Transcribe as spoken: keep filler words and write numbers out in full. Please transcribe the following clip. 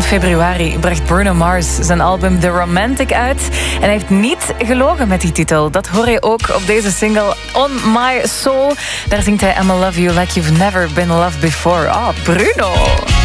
februari bracht Bruno Mars zijn album The Romantic uit. En hij heeft niet gelogen met die titel. Dat hoor je ook op deze single On My Soul. Daar zingt hij I'ma love you like you've never been loved before. Ah, oh, Bruno!